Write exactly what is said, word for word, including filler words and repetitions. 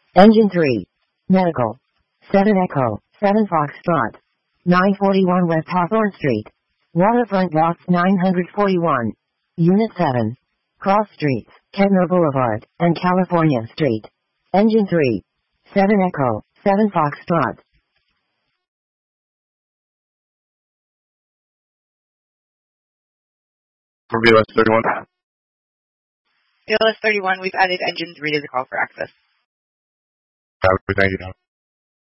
Engine three. Medical. seven Echo, seven Foxtrot. nine forty-one West Hawthorne Street. Waterfront Box nine forty-one. Unit seven. Cross Streets, Kentner Boulevard, and California Street. Engine three. seven Echo, seven Foxtrot. For B L S thirty-one. B L S thirty-one, we've added engine three to the call for access. Thank you.